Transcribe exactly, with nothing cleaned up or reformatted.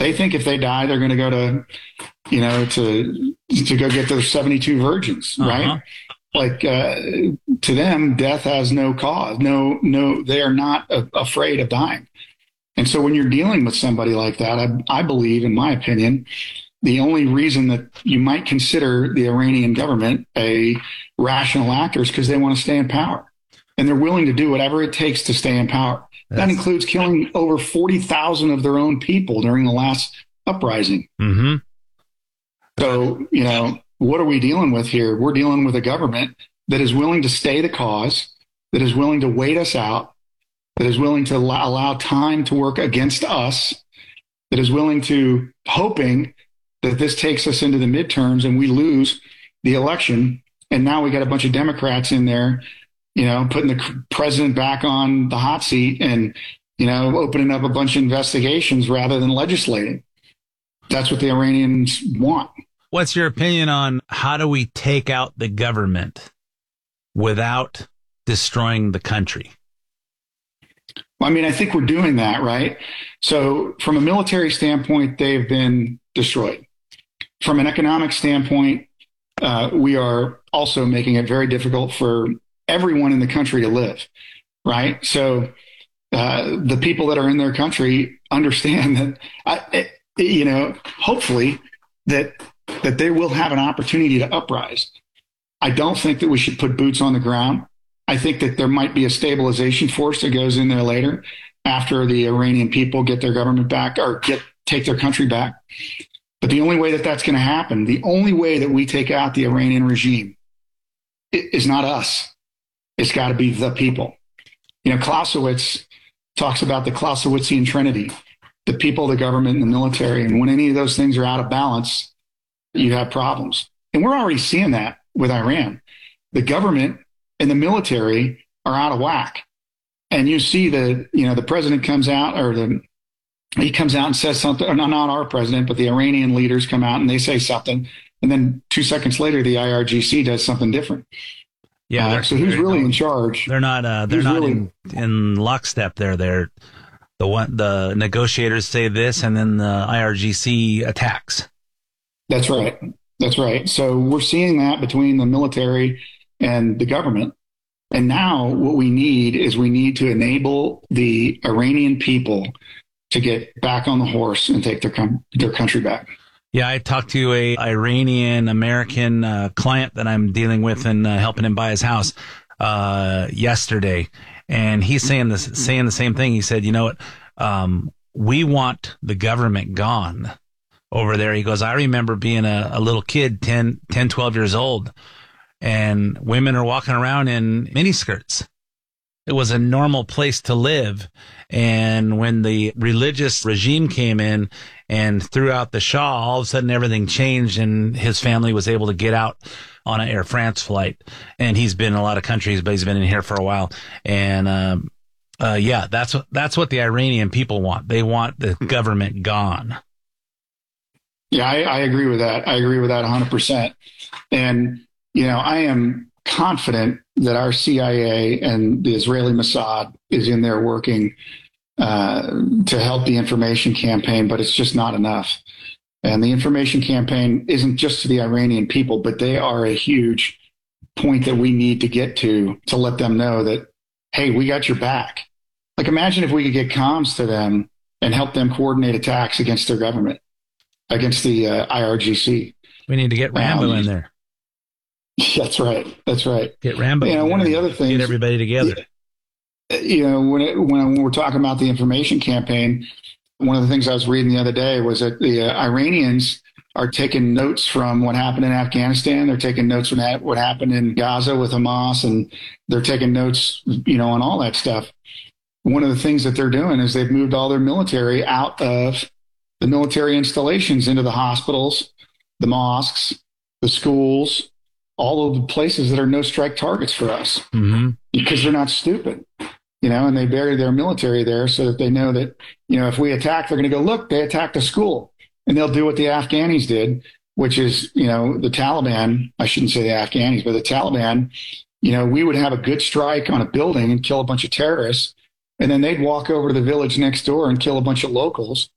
They think if they die, they're going to go to, you know, to to go get those seventy-two virgins, uh-huh. right? Like uh, to them, death has no cause. No, no, they are not a- afraid of dying. And so when you're dealing with somebody like that, I, I believe, in my opinion, the only reason that you might consider the Iranian government a rational actor is because they want to stay in power. And they're willing to do whatever it takes to stay in power. That's... That includes killing over forty thousand of their own people during the last uprising. Mm-hmm. So, you know, what are we dealing with here? We're dealing with a government that is willing to stay the cause, that is willing to wait us out, that is willing to allow, allow time to work against us, that is willing to, hoping that this takes us into the midterms and we lose the election. And now we got a bunch of Democrats in there, you know, putting the president back on the hot seat and, you know, opening up a bunch of investigations rather than legislating. That's what the Iranians want. What's your opinion on how do we take out the government without destroying the country? Well, I mean, I think we're doing that, right? So from a military standpoint, they've been destroyed. From an economic standpoint, uh, we are also making it very difficult for everyone in the country to live, right? So uh, the people that are in their country understand that, I, you know, hopefully that that they will have an opportunity to uprise. I don't think that we should put boots on the ground. I think that there might be a stabilization force that goes in there later after the Iranian people get their government back or get take their country back. But the only way that that's going to happen, the only way that we take out the Iranian regime is not us. It's got to be the people. You know, Clausewitz talks about the Clausewitzian Trinity, the people, the government, and the military. And when any of those things are out of balance, you have problems. And we're already seeing that with Iran. The government and the military are out of whack. And you see the, you know, the president comes out or the, he comes out and says something, or not, not our president, but the Iranian leaders come out and they say something. And then two seconds later, the I R G C does something different. Yeah. Uh, so who's really in charge? They're not, uh, they're who's not really, in, in lockstep there. They're the one, the negotiators say this and then the I R G C attacks. That's right. That's right. So we're seeing that between the military and the government. And now what we need is we need to enable the Iranian people to get back on the horse and take their com- their country back. Yeah, I talked to a Iranian American uh, client that I'm dealing with and uh, helping him buy his house uh, yesterday, and he's saying this, saying the same thing. He said, "You know what? Um, we want the government gone over there." He goes, "I remember being a, a little kid, ten, ten, twelve years old, and women are walking around in miniskirts. It was a normal place to live. And when the religious regime came in and threw out the Shah, all of a sudden everything changed and his family was able to get out on an Air France flight. And he's been in a lot of countries, but he's been in here for a while. And, um, uh, yeah, that's what, that's what the Iranian people want. They want the government gone. Yeah, I, I agree with that. I agree with that one hundred percent. And, you know, I am confident that our C I A and the Israeli Mossad is in there working uh, to help the information campaign, but it's just not enough. And the information campaign isn't just to the Iranian people, but they are a huge point that we need to get to, to let them know that, hey, we got your back. Like, imagine if we could get comms to them and help them coordinate attacks against their government, against the uh, I R G C. We need to get Rambo um, in there. That's right. That's right. Get Rambo. You know, one of the other things, get everybody together. You know, when it, when we're talking about the information campaign, one of the things I was reading the other day was that the uh, Iranians are taking notes from what happened in Afghanistan. They're taking notes from that, what happened in Gaza with Hamas, and they're taking notes, you know, on all that stuff. One of the things that they're doing is they've moved all their military out of the military installations into the hospitals, the mosques, the schools, all of the places that are no strike targets for us, mm-hmm. because they're not stupid, you know, and they bury their military there so that they know that, you know, if we attack, they're going to go, look, they attacked a school, and they'll do what the Afghanis did, which is, you know, the Taliban, I shouldn't say the Afghanis, but the Taliban, you know, we would have a good strike on a building and kill a bunch of terrorists, and then they'd walk over to the village next door and kill a bunch of locals.